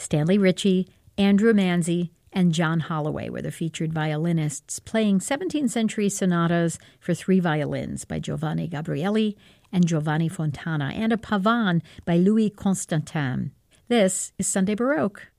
Stanley Ritchie, Andrew Manzi, and John Holloway were the featured violinists, playing 17th century sonatas for 3 violins by Giovanni Gabrieli and Giovanni Fontana, and a pavane by Louis Constantin. This is Sunday Baroque.